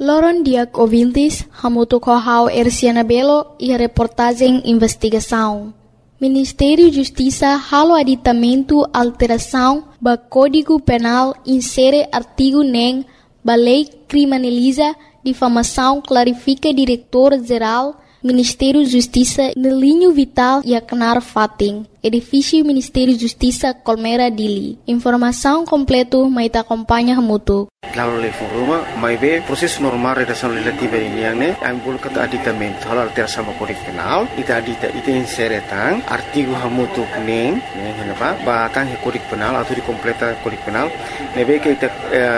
Loron Diak ouvintes, hamuto kohau Erciana Belo e a reportagem investigação. Ministério da Justiça halo aditamento alteração ba Código Penal insere artigo nem ba lei criminaliza difamação clarifica diretor-geral Ministério da Justiça no linho vital e acnar fating. Edifício Ministério da Justiça Colmeira Dili. Informação completo mais acompanha hamuto. Lalu lei foruma, mai be proses normal redação legislativa ini yang ne, ambul kata aditamento, hal alteração sama Kode Penal, ita insere tang artigo hamutu neng, kenapa? Batang Kode Penal atau di completa Kode Penal, nebe ke ita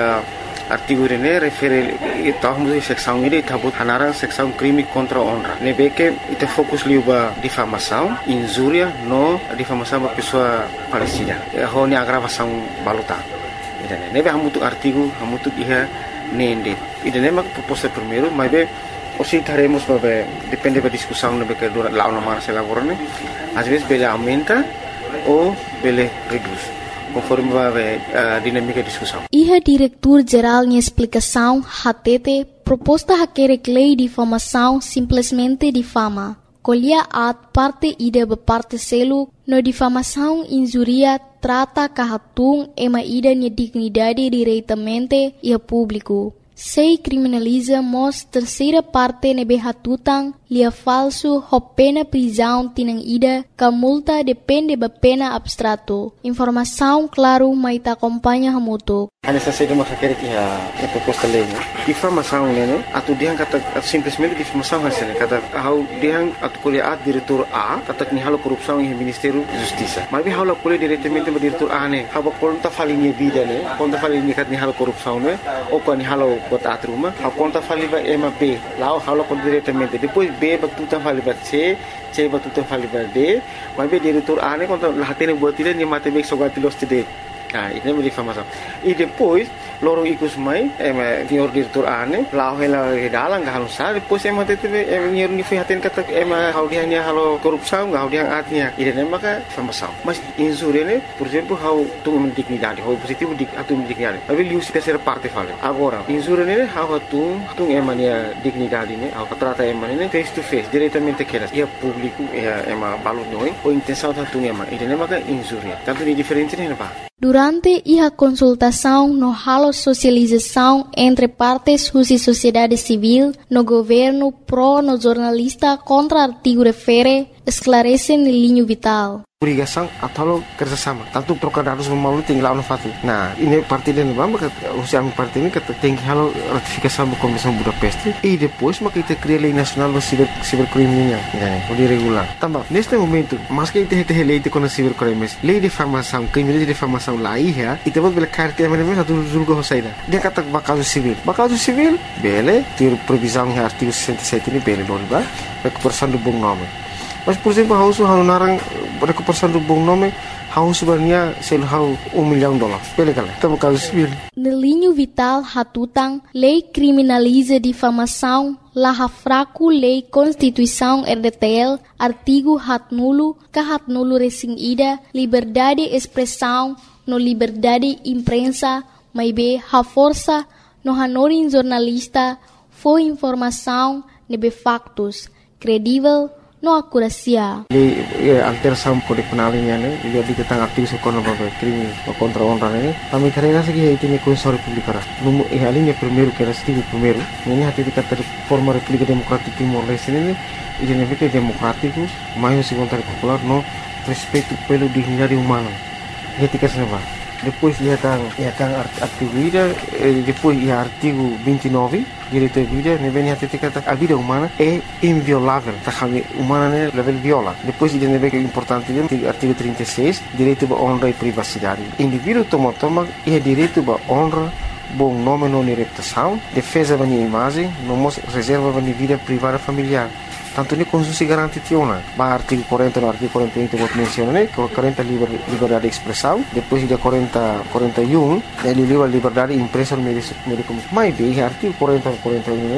artigo ini refere ita hamutu seksão ini tabut hanarang seksão crime contra honra. Nebe ke ita fokus liuba difamação, injuria no difamação ba pessoa falecida. Honi agravação baluta. Nebe hamutu artigo hamutu iha nende. Idane mak proposta primeiro, mas be osi taremos babe depende da discussão nebe que dura lá uma se elaborane. Às vezes bele aumenta ou bele reduz, conforme babe dinâmica da discussão. Iha diretor-geral em explicação hatete proposta haquere lei de difamação simplesmente difama. Colhia at parte ida ba parte selu no difamação injuria trata kahatung ema ida nia dignidade diretamente e a público. Sei criminaliza mos terceira parte nebe hatutang lia falso ho pena prisão tinang ida ka multa depende ba pena abstrato. Informação claro mai ta acompanha hamuto. Hanya saja de masyarakat a proposta lei. Difamação né? Atu diang kata simplesmente difamação hasilnya kata hau diang atu kuliah diretor A kata ni halo korupsi em Ministério da Justiça. Mas bem halo kuliah diretamente ba diretor A né? Haba konta falinha vida né? Konta falinha kat ni halo korupsi né? Ou kan ni halo bot atruma. Hau konta faliba ema B. Lao halo kon diretamente. Depois B batutan faliba C batutan faliba D. Mas bem diretor A né? Konta lahatene buat dia ni mate bek sogatilos tide. Nah, ini menjadi difamação. E depois, loro ikus mai, senhor diretor ane, lau hela dalang gak halusa, depois tete senhor ni fihatin kata hau dia ni halo korupsão, hau dia atnya. Ide nem maka difamação. Mas injúria ne, por exemplo, hau tung dignidade, hau positivo atu dignidade. Mas liu terceira parte fala. Agora, injúria ne hau tung emania dignidade ne, hau trata emania face to face, diretamente que e público, balu noi, ou intenção tung ema. Ide nem maka injúria. Tanto de diferente ne pa. Durante a consultação no halo socialização entre partes e sociedade civil, no governo pro no jornalista contra artigo refere, esclarece no linho vital. Obrigação atau kerjasama. Tanto trocar dados melalui tinggal no fatu. Nah, ini parti dan bamba usia parti ini kata tinggi halo ratifikasi sama Komisi Budapest. E depois maka kita cria lei nasional do cibercriminal, né? O de regular. Também neste momento, mas que kita lei de contra cibercrimes, lei de difamação, crime de difamação lá ia, e depois bela carta mesmo satu julgo hosaida. Dia kata bakal civil, bele, ter previsão em artigo 67 ini bele doriba, recuperação do bom nome. Mas, por exemplo, hau narang recuperação do bom nome, hau sebenarnya sel hau $1 milhão. Pele kala, tamo caso civil. No linho vital hatutang, lei criminaliza difamação, laha fraco lei Constituição RDTL, artigo hatnulo, kahatnulo resing ida, liberdade expressão, no liberdade imprensa, maibe ha força, no hanorin jornalista, foi informação, nebe factos, credível, no akurasia. Alteração Kode Penal ini ne, dia tentang artigo sekolah bagai crime contra honra ne. Kami karena segi itu ni Konstitusi Republik Arab. Numu alinea primeiro que era artigo primeiro. Ini hati dikata forma República Democrática Timor-Leste ini, ini negara democrático, mais se vontade popular no respeito pelo dignidade humana. Ketika senapa. Depois ia tang artigo ida, depois ia artigo 29, direito à vida, ne vem hati dikata a vida humana é inviolável, tá kami humana ne level viola. Depois ia ne vem importante artigo 36, direito à honra e privacidade. Indivíduo toma ia direito à honra, bom nome não reputação, defesa da minha imagem, não reserva da minha vida privada familiar. Tanto ni Konstitusi garanti tiona. Ba artigo 40 no artigo 41 que vou mencionar, né? 40 liberdade de expressão, depois de 41 ele liberdade de imprensa no meio de comunicação. Mas bem, artigo 40 41